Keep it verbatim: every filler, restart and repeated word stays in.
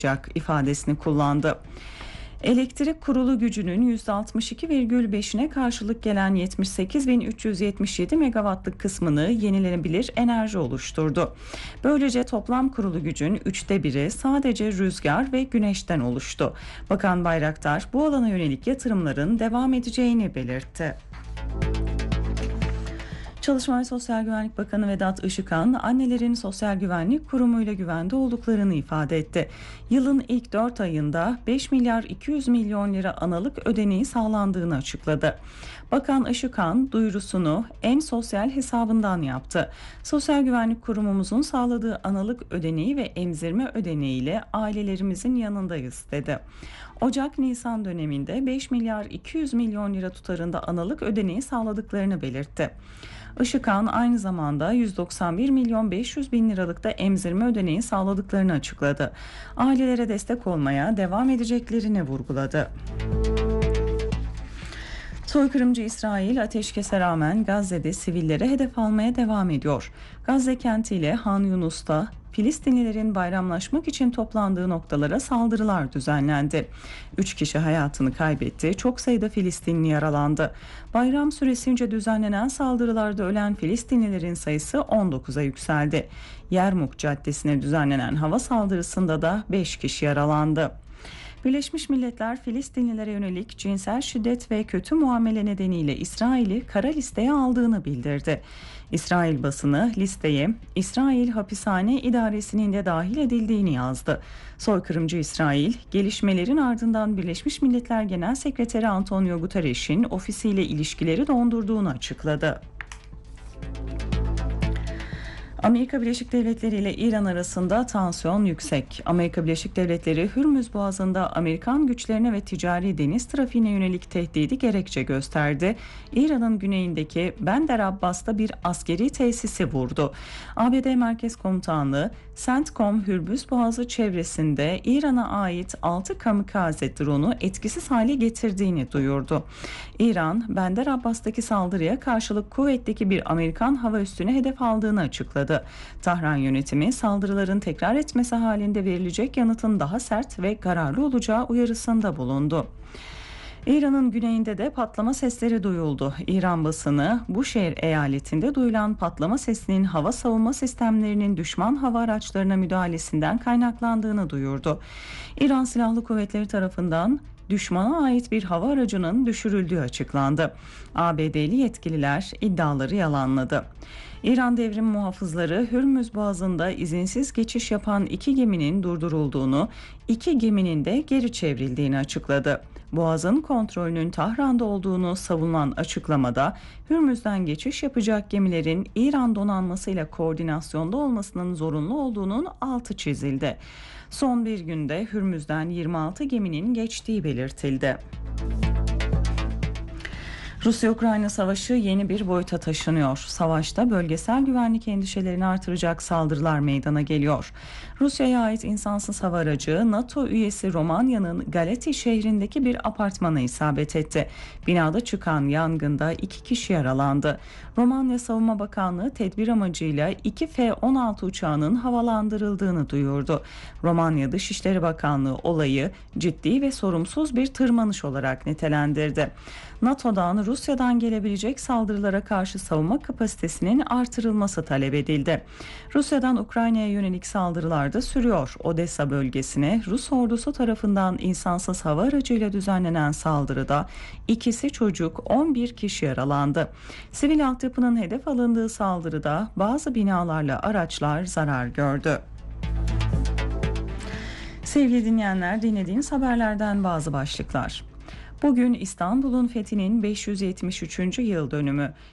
ifadesini kullandı. Elektrik kurulu gücünün yüzde altmış iki virgül beşine karşılık gelen yetmiş sekiz bin üç yüz yetmiş yedi megawattlık kısmını yenilenebilir enerji oluşturdu. Böylece toplam kurulu gücün üçte biri sadece rüzgar ve güneşten oluştu. Bakan Bayraktar bu alana yönelik yatırımların devam edeceğini belirtti. Çalışma ve Sosyal Güvenlik Bakanı Vedat Işıkhan, annelerin Sosyal Güvenlik Kurumu ile güvende olduklarını ifade etti. Yılın ilk dört ayında beş milyar iki yüz milyon lira analık ödeneği sağlandığını açıkladı. Bakan Işıkhan duyurusunu En Sosyal hesabından yaptı. Sosyal Güvenlik Kurumumuzun sağladığı analık ödeneği ve emzirme ödeneği ile ailelerimizin yanındayız dedi. Ocak-Nisan döneminde beş milyar iki yüz milyon lira tutarında analık ödeneği sağladıklarını belirtti. Işıkhan aynı zamanda yüz doksan bir milyon beş yüz bin liralık da emzirme ödeneği sağladıklarını açıkladı. Ailelere destek olmaya devam edeceklerini vurguladı. Soykırımcı İsrail ateşkese rağmen Gazze'de sivillere hedef almaya devam ediyor. Gazze kentiyle Han Yunus'ta Filistinlilerin bayramlaşmak için toplandığı noktalara saldırılar düzenlendi. Üç kişi hayatını kaybetti, çok sayıda Filistinli yaralandı. Bayram süresince düzenlenen saldırılarda ölen Filistinlilerin sayısı on dokuza yükseldi. Yermuk Caddesi'ne düzenlenen hava saldırısında da beş kişi yaralandı. Birleşmiş Milletler Filistinlilere yönelik cinsel şiddet ve kötü muamele nedeniyle İsrail'i kara listeye aldığını bildirdi. İsrail basını listeye İsrail Hapishane İdaresi'nin de dahil edildiğini yazdı. Soykırımcı İsrail, gelişmelerin ardından Birleşmiş Milletler Genel Sekreteri Antonio Guterres'in ofisiyle ilişkileri dondurduğunu açıkladı. Amerika Birleşik Devletleri ile İran arasında tansiyon yüksek. Amerika Birleşik Devletleri Hürmüz Boğazı'nda Amerikan güçlerine ve ticari deniz trafiğine yönelik tehdidi gerekçe gösterdi. İran'ın güneyindeki Bender Abbas'ta bir askeri tesisi vurdu. A B D Merkez Komutanlığı, CENTCOM Hürmüz Boğazı çevresinde İran'a ait altı kamikaze drone'u etkisiz hale getirdiğini duyurdu. İran, Bender Abbas'taki saldırıya karşılık kuvvetteki bir Amerikan hava üssüne hedef aldığını açıkladı. Tahran yönetimi saldırıların tekrar etmesi halinde verilecek yanıtın daha sert ve kararlı olacağı uyarısında bulundu. İran'ın güneyinde de patlama sesleri duyuldu. İran basını Buşehir eyaletinde duyulan patlama sesinin hava savunma sistemlerinin düşman hava araçlarına müdahalesinden kaynaklandığını duyurdu. İran Silahlı Kuvvetleri tarafından düşmana ait bir hava aracının düşürüldüğü açıklandı. A B D'li yetkililer iddiaları yalanladı. İran Devrim Muhafızları Hürmüz Boğazı'nda izinsiz geçiş yapan iki geminin durdurulduğunu, iki geminin de geri çevrildiğini açıkladı. Boğaz'ın kontrolünün Tahran'da olduğunu savunulan açıklamada Hürmüz'den geçiş yapacak gemilerin İran donanmasıyla koordinasyonda olmasının zorunlu olduğunun altı çizildi. Son bir günde Hürmüz'den yirmi altı geminin geçtiği belirtildi. Rusya-Ukrayna savaşı yeni bir boyuta taşınıyor. Savaşta bölgesel güvenlik endişelerini artıracak saldırılar meydana geliyor. Rusya'ya ait insansız hava aracı NATO üyesi Romanya'nın Galati şehrindeki bir apartmana isabet etti. Binada çıkan yangında iki kişi yaralandı. Romanya Savunma Bakanlığı tedbir amacıyla iki F on altı uçağının havalandırıldığını duyurdu. Romanya Dışişleri Bakanlığı olayı ciddi ve sorumsuz bir tırmanış olarak nitelendirdi. NATO'dan Rusya'dan gelebilecek saldırılara karşı savunma kapasitesinin artırılması talep edildi. Rusya'dan Ukrayna'ya yönelik saldırılar da sürüyor. Odessa bölgesine Rus ordusu tarafından insansız hava aracıyla düzenlenen saldırıda ikisi çocuk, on bir kişi yaralandı. Sivil altyapının hedef alındığı saldırıda bazı binalarla araçlar zarar gördü. Sevgili dinleyenler, dinlediğiniz haberlerden bazı başlıklar. Bugün İstanbul'un fethinin beş yüz yetmiş üçüncü yıl dönümü.